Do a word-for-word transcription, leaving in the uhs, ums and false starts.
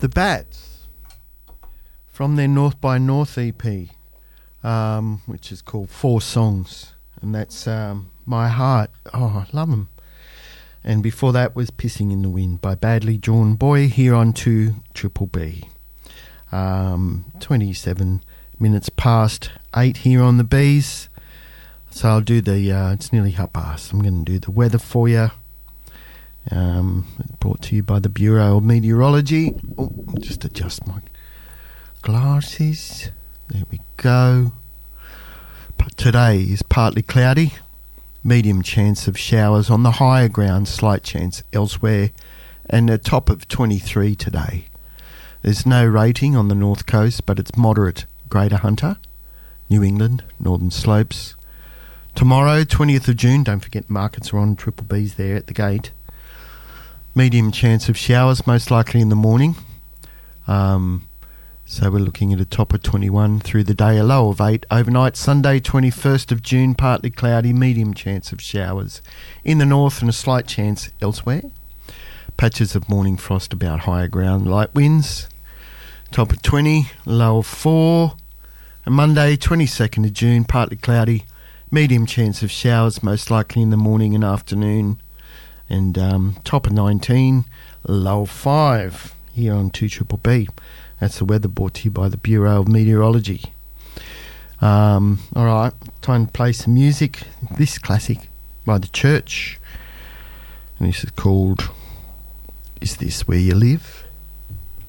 The Bats from their North by North E P, um, which is called Four Songs, and that's um, My Heart. Oh, I love them. And before that was Pissing in the Wind by Badly Drawn Boy, here on to Triple B. Um, twenty-seven minutes past eight here on the Bees. So I'll do the, uh, it's nearly half past. I'm going to do the weather for you. Um, brought to you by the Bureau of Meteorology. Oh, just adjust my glasses. There we go. But today is partly cloudy. Medium chance of showers on the higher ground, slight chance elsewhere, and a top of twenty-three today. There's no rating on the north coast, but it's moderate. Greater Hunter, New England, Northern Slopes. Tomorrow, twentieth of June, don't forget markets are on, Triple B's there at the gate. Medium chance of showers, most likely in the morning. Um, so we're looking at a top of twenty-one through the day, a low of eight. Overnight, Sunday, twenty-first of June, partly cloudy, medium chance of showers in the north and a slight chance elsewhere. Patches of morning frost about higher ground, light winds. Top of twenty, low of four. And Monday, twenty-second of June, partly cloudy, medium chance of showers, most likely in the morning and afternoon. And um, top of nineteen, low of five, here on two Triple B. That's the weather brought to you by the Bureau of Meteorology. Um, all right, time to play some music. This classic by The Church. And this is called Is This Where You Live?